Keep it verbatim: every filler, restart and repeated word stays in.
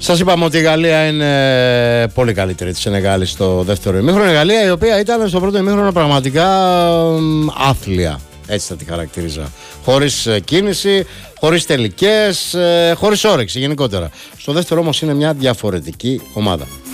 Σας είπαμε ότι η Γαλλία είναι πολύ καλύτερη της Σενεγάλης στο δεύτερο ημίχρονο. Η Γαλλία η οποία ήταν στο πρώτο ημίχρονο πραγματικά άθλια. Έτσι θα τη χαρακτηρίζα. Χωρίς κίνηση, χωρίς τελικές, χωρίς όρεξη γενικότερα. Στο δεύτερο όμως είναι μια διαφορετική ομάδα.